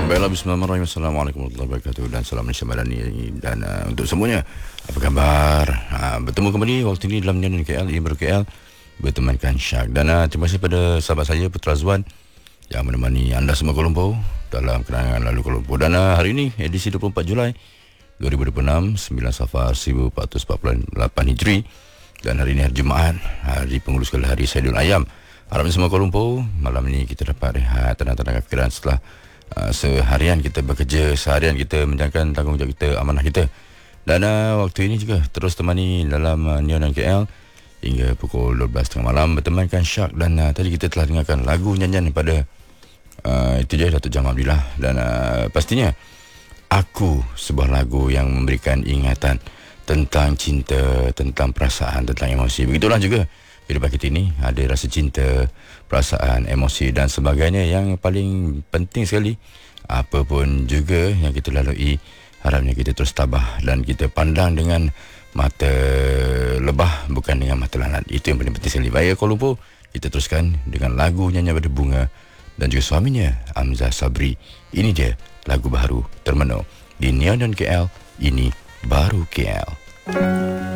Baiklah, bismillahirrahmanirrahim. Assalamualaikum warahmatullahi wabarakatuh. Dan salam Malaysia Madani. Dan untuk semuanya, apa khabar? Bertemu kembali waktu ini dalam Nianan KL, Baru KL, bertemankan Syak. Dan terima kasih pada sahabat saya Putra Azwan yang menemani anda semua Kuala Lumpur dalam kenangan lalu Kuala Lumpur. Dan hari ini edisi 24 Julai 2026, 9 Safar 1448 Hijri. Dan hari ini hari Jumaat, hari pengurus kala hari Saidul Ayam. Harapnya semua Kuala Lumpur malam ini kita dapat rehat, tenang-tenang fikiran setelah seharian kita bekerja, seharian kita menjalankan tanggungjawab kita, amanah kita. Dan waktu ini juga terus temani dalam Nianan KL hingga pukul 12.30 malam bertemankan Syak. Dan tadi kita telah dengarkan lagu nyanyian daripada itu je Datuk Jamal Abdillah. Dan pastinya Aku, sebuah lagu yang memberikan ingatan tentang cinta, tentang perasaan, tentang emosi. Begitulah juga kehidupan kita ini, ada rasa cinta, perasaan, emosi dan sebagainya. Yang paling penting sekali, apa pun juga yang kita lalui, harapnya kita terus tabah dan kita pandang dengan mata lebah, bukan dengan mata lalat. Itu yang paling penting sekali. Baik Kuala Lumpur, kita teruskan dengan lagu nyanyian pada Bunga dan juga suaminya Amzah Sabri. Ini dia lagu baru Termenung di Nianan KL. Ini Baru KL.